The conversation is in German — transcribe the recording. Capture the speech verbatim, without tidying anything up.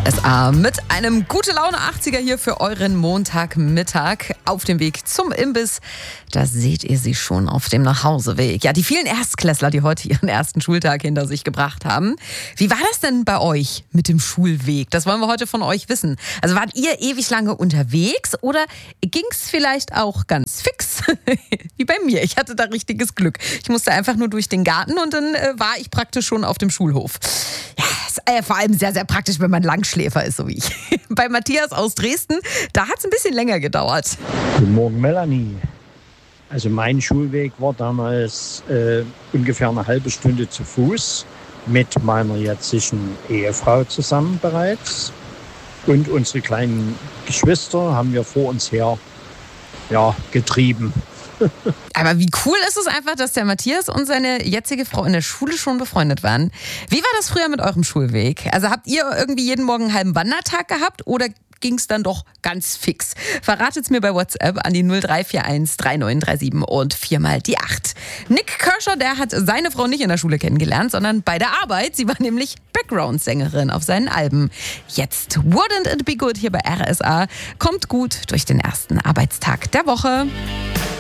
R S A mit einem gute Laune achtziger hier für euren Montagmittag auf dem Weg zum Imbiss. Da seht ihr sie schon auf dem Nachhauseweg. Ja, die vielen Erstklässler, die heute ihren ersten Schultag hinter sich gebracht haben. Wie war das denn bei euch mit dem Schulweg? Das wollen wir heute von euch wissen. Also wart ihr ewig lange unterwegs oder ging es vielleicht auch ganz fix? Wie bei mir. Ich hatte da richtiges Glück. Ich musste einfach nur durch den Garten und dann äh, war ich praktisch schon auf dem Schulhof. Ja, ist äh, vor allem sehr, sehr praktisch, wenn man Langschläfer ist, so wie ich. Bei Matthias aus Dresden, da hat es ein bisschen länger gedauert. Guten Morgen, Melanie. Also mein Schulweg war damals äh, ungefähr eine halbe Stunde zu Fuß mit meiner jetzigen Ehefrau zusammen bereits. Und unsere kleinen Geschwister haben wir vor uns her ja, getrieben. Aber wie cool ist es einfach, dass der Matthias und seine jetzige Frau in der Schule schon befreundet waren. Wie war das früher mit eurem Schulweg? Also habt ihr irgendwie jeden Morgen einen halben Wandertag gehabt oder ging es dann doch ganz fix? Verratet's mir bei WhatsApp an die null drei vier eins drei neun drei sieben und viermal die acht. Nick Kershaw, der hat seine Frau nicht in der Schule kennengelernt, sondern bei der Arbeit. Sie war nämlich Background-Sängerin auf seinen Alben. Jetzt Wouldn't It Be Good hier bei R S A. Kommt gut durch den ersten Arbeitstag der Woche.